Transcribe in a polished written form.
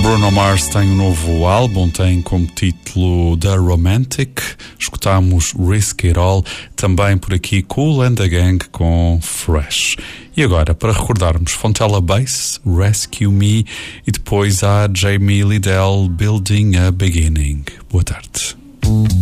Bruno Mars tem um novo álbum, tem como título The Romantic. Escutámos Risk It All, também por aqui Kool and the Gang com Fresh. E agora, para recordarmos, Fontella Bass, Rescue Me, e depois há Jamie Liddell, Building a Beginning. Boa tarde.